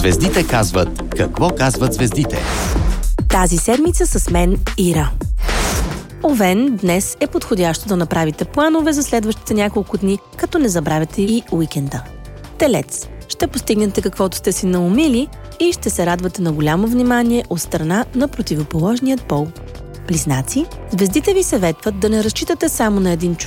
Звездите казват какво казват звездите. Тази седмица с мен Ира. Овен, днес е подходящо да направите планове за следващите няколко дни, като не забравяте и уикенда. Телец, ще постигнете каквото сте си наумили и ще се радвате на голямо внимание от страна на противоположният пол. Близнаци, звездите ви съветват да не разчитате само на един човек,